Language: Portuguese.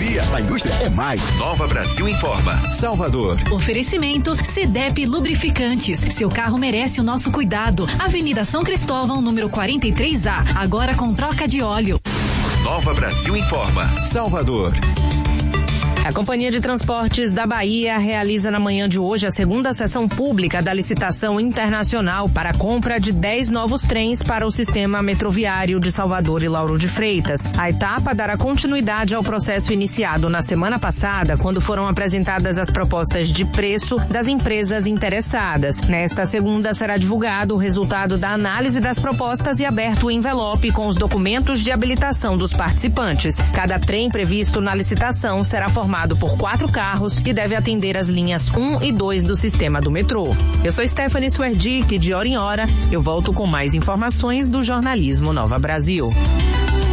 economia. A indústria é mais. Nova Brasil informa. Salvador. Oferecimento CDEP Lubrificantes. Seu carro merece o nosso cuidado. Avenida São Cristóvão, número 43A. Agora com troca de óleo. Nova Brasil informa. Salvador. A Companhia de Transportes da Bahia realiza na manhã de hoje a segunda sessão pública da licitação internacional para a compra de 10 novos trens para o sistema metroviário de Salvador e Lauro de Freitas. A etapa dará continuidade ao processo iniciado na semana passada, quando foram apresentadas as propostas de preço das empresas interessadas. Nesta segunda será divulgado o resultado da análise das propostas e aberto o envelope com os documentos de habilitação dos participantes. Cada trem previsto na licitação será formado por 4 carros e deve atender as linhas 1 e 2 do sistema do metrô. Eu sou Stephanie Swerdick, de hora em hora eu volto com mais informações do jornalismo Nova Brasil.